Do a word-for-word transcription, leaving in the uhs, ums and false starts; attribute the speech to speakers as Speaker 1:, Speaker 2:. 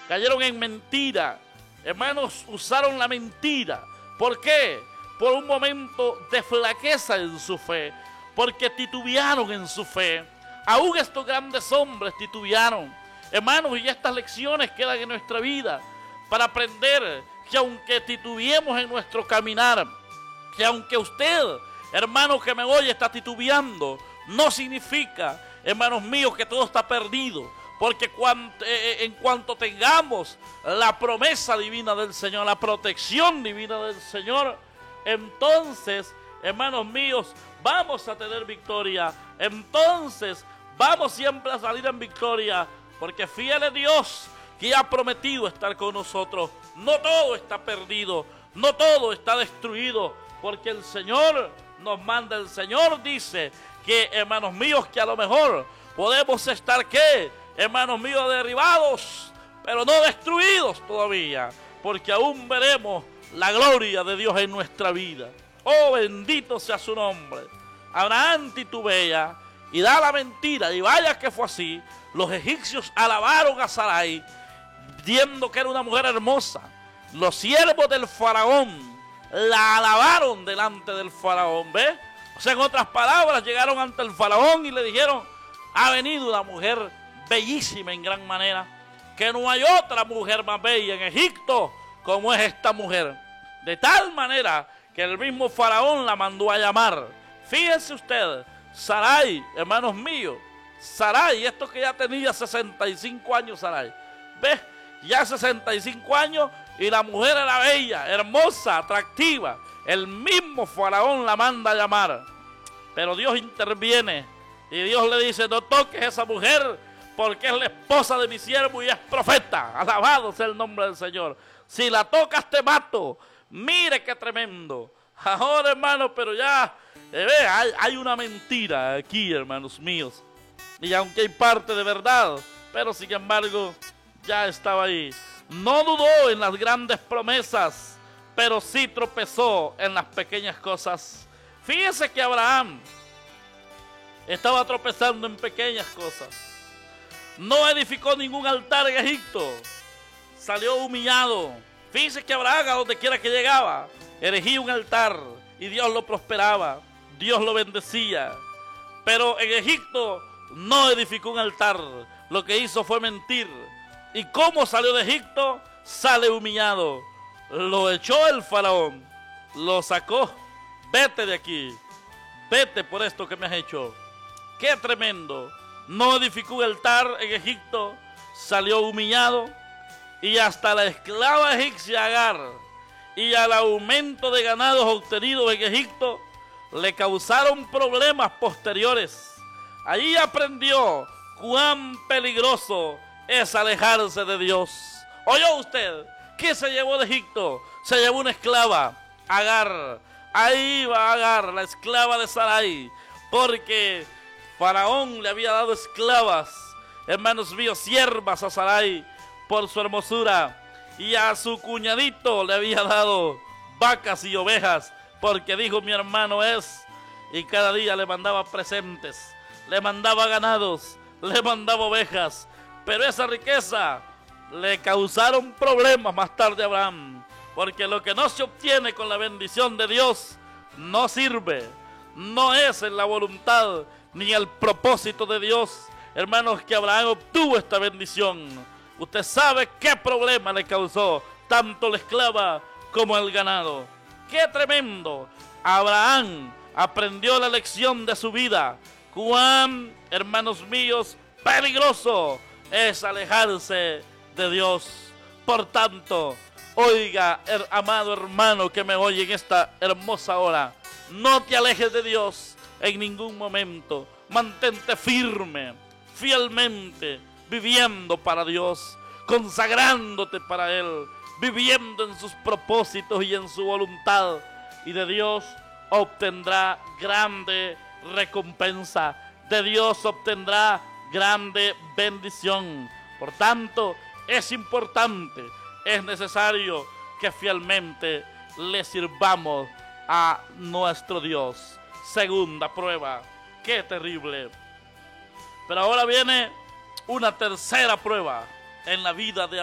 Speaker 1: cayeron en mentira. Hermanos, usaron la mentira. ¿Por qué? Por un momento de flaqueza en su fe, porque titubearon en su fe. Aún estos grandes hombres titubearon. Hermanos, y estas lecciones quedan en nuestra vida para aprender que aunque titubeemos en nuestro caminar, que aunque usted, hermano que me oye, está titubeando, no significa, hermanos míos, que todo está perdido. Porque cuando, eh, en cuanto tengamos la promesa divina del Señor, la protección divina del Señor, entonces, hermanos míos, vamos a tener victoria. Entonces, vamos siempre a salir en victoria, porque fiel es Dios que ha prometido estar con nosotros. No todo está perdido, no todo está destruido, porque el Señor nos manda. El Señor dice que, hermanos míos, que a lo mejor podemos estar, ¿qué? Hermanos míos, derribados, pero no destruidos todavía, porque aún veremos la gloria de Dios en nuestra vida. Oh, bendito sea su nombre. Abraham titubea y da la mentira, y vaya que fue así. Los egipcios alabaron a Sarai, viendo que era una mujer hermosa. Los siervos del faraón la alabaron delante del faraón, ¿ves? O sea, en otras palabras, llegaron ante el faraón y le dijeron: ha venido una mujer bellísima en gran manera, que no hay otra mujer más bella en Egipto como es esta mujer. De tal manera que el mismo faraón la mandó a llamar. Fíjense usted, Sarai, hermanos míos, Sarai, esto que ya tenía sesenta y cinco años, Sarai, ¿ves? Ya sesenta y cinco años, y la mujer era bella, hermosa, atractiva. El mismo faraón la manda a llamar, pero Dios interviene y Dios le dice: no toques a esa mujer, porque es la esposa de mi siervo y es profeta. Alabado sea el nombre del Señor. Si la tocas te mato. Mire qué tremendo. Ahora, hermanos, pero ya eh, ve, hay, hay una mentira aquí, hermanos míos. Y aunque hay parte de verdad, pero sin embargo ya estaba ahí. No dudó en las grandes promesas, pero sí tropezó en las pequeñas cosas. Fíjese que Abraham estaba tropezando en pequeñas cosas. No edificó ningún altar en Egipto. Salió humillado. Fíjese que Abraham, a donde quiera que llegaba, erigía un altar y Dios lo prosperaba, Dios lo bendecía. Pero en Egipto no edificó un altar. Lo que hizo fue mentir. ¿Y cómo salió de Egipto? Sale humillado. Lo echó el faraón, lo sacó. Vete de aquí, vete por esto que me has hecho. ¡Qué tremendo! No edificó un altar en Egipto, salió humillado, y hasta la esclava egipcia Agar y al aumento de ganados obtenidos en Egipto le causaron problemas posteriores. Allí aprendió cuán peligroso es alejarse de Dios. ¿Oyó usted? ¿Qué se llevó de Egipto? Se llevó una esclava, Agar. Ahí va Agar, la esclava de Sarai, porque Faraón le había dado esclavas, hermanos míos, siervas a Sarai por su hermosura, y a su cuñadito le había dado vacas y ovejas, porque dijo: mi hermano es, y cada día le mandaba presentes, le mandaba ganados, le mandaba ovejas, pero esa riqueza le causaron problemas más tarde a Abraham, porque lo que no se obtiene con la bendición de Dios no sirve, no es en la voluntad ni el propósito de Dios. Hermanos, que Abraham obtuvo esta bendición. Usted sabe qué problema le causó tanto la esclava como el ganado. ¡Qué tremendo! Abraham aprendió la lección de su vida. Cuán, hermanos míos, peligroso es alejarse de Dios. Por tanto, oiga, her- amado hermano que me oye en esta hermosa hora, no te alejes de Dios en ningún momento. Mantente firme, fielmente, viviendo para Dios, consagrándote para Él, viviendo en sus propósitos y en su voluntad, y de Dios obtendrá grande recompensa, de Dios obtendrá grande bendición. Por tanto, es importante, es necesario que fielmente le sirvamos a nuestro Dios. Segunda prueba, qué terrible. Pero ahora viene una tercera prueba en la vida de